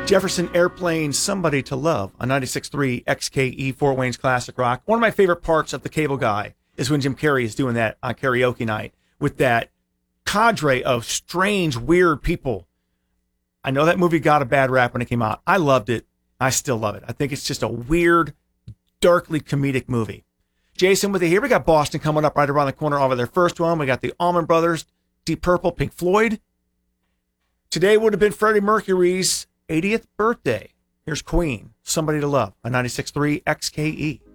Jefferson Airplane, Somebody to Love on 96.3 XKE, Fort Wayne's Classic Rock. One of my favorite parts of The Cable Guy is when Jim Carrey is doing that on karaoke night with that cadre of strange, weird people. I know that movie got a bad rap when it came out. I loved it. I still love it. I think it's just a weird, darkly comedic movie. Jason with you here. We got Boston coming up right around the corner over their first one. We got the Allman Brothers, Deep Purple, Pink Floyd. Today would have been Freddie Mercury's 80th birthday. Here's Queen, Somebody to Love on 96.3 XKE.